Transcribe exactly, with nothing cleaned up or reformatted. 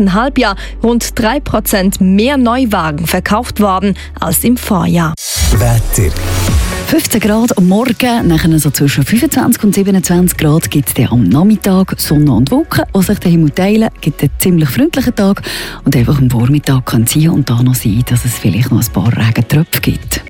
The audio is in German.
ersten Halbjahr rund drei Prozent mehr Neuwagen verkauft worden als im Vorjahr. Wetter. fünfzehn Grad am Morgen, nachher so zwischen fünfundzwanzig und siebenundzwanzig Grad gibt es dann am Nachmittag Sonne und Wolken, die sich den Himmel teilen. Es gibt einen ziemlich freundlichen Tag und einfach am Vormittag kann es hier und da noch sein, dass es vielleicht noch ein paar Regentröpfe gibt.